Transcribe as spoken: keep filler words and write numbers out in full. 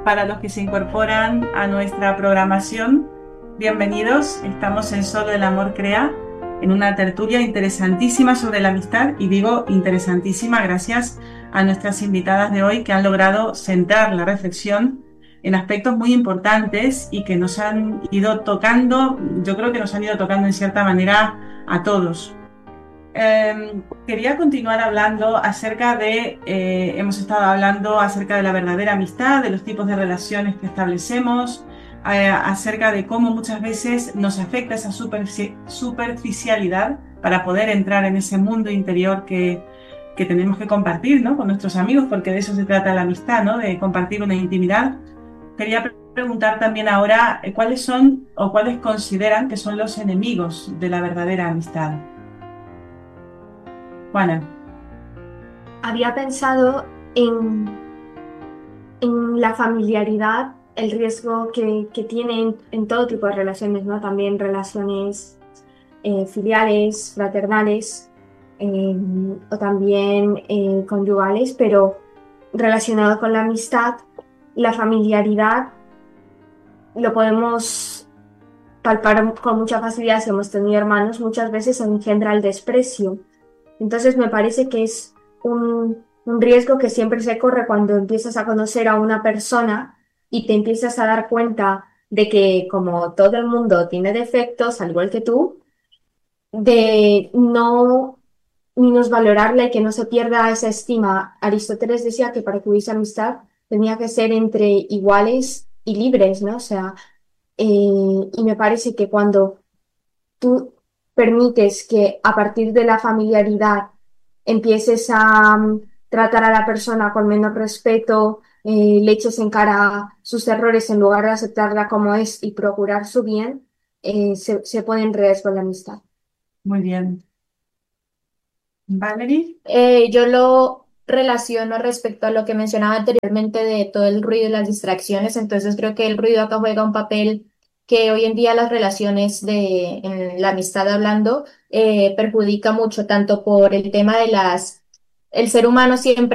Para los que se incorporan a nuestra programación, bienvenidos. Estamos en Solo el Amor Crea, en una tertulia interesantísima sobre la amistad, y digo interesantísima gracias a nuestras invitadas de hoy que han logrado centrar la reflexión en aspectos muy importantes y que nos han ido tocando, yo creo que nos han ido tocando en cierta manera a todos. Eh, quería continuar hablando acerca de, eh, hemos estado hablando acerca de la verdadera amistad, de los tipos de relaciones que establecemos, eh, acerca de cómo muchas veces nos afecta esa superfici- superficialidad para poder entrar en ese mundo interior que, que tenemos que compartir, ¿no?, con nuestros amigos, porque de eso se trata la amistad, ¿no?, de compartir una intimidad. Quería pre- preguntar también ahora, eh, ¿cuáles son o cuáles consideran que son los enemigos de la verdadera amistad? Juana. Había pensado en, en la familiaridad, el riesgo que, que tiene en, en todo tipo de relaciones, ¿no? También relaciones eh, filiales, fraternales, eh, o también eh, conyugales, pero relacionado con la amistad, la familiaridad lo podemos palpar con mucha facilidad si hemos tenido hermanos, muchas veces engendra el desprecio. Entonces me parece que es un, un riesgo que siempre se corre cuando empiezas a conocer a una persona y te empiezas a dar cuenta de que como todo el mundo tiene defectos, al igual que tú, de no minusvalorarla y que no se pierda esa estima. Aristóteles decía que para que hubiese amistad tenía que ser entre iguales y libres, ¿no? O sea, eh, y me parece que cuando tú permites que a partir de la familiaridad empieces a mm, tratar a la persona con menos respeto, eh, le eches en cara sus errores en lugar de aceptarla como es y procurar su bien, eh, se, se pone en riesgo la amistad. Muy bien. Valerie. Eh, yo lo relaciono respecto a lo que mencionaba anteriormente de todo el ruido y las distracciones, entonces creo que el ruido acá juega un papel que hoy en día las relaciones de en la amistad hablando eh, perjudica mucho, tanto por el tema de las, el ser humano siempre